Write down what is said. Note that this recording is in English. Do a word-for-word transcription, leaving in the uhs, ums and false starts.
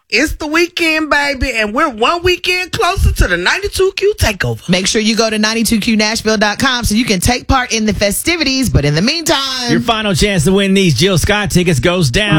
It's the weekend, baby, and we're one weekend closer to the ninety-two Q takeover. Make sure you go to ninety-two Q Nashville dot com so you can take part in the festivities. But in the meantime, your final chance to win these Jill Scott tickets goes down